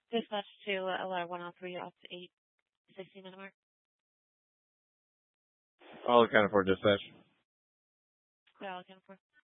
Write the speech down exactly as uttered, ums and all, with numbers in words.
Dispatch to L R one oh three up to eight sixty Minimar. All accounted for dispatch. Yeah, I'll count for.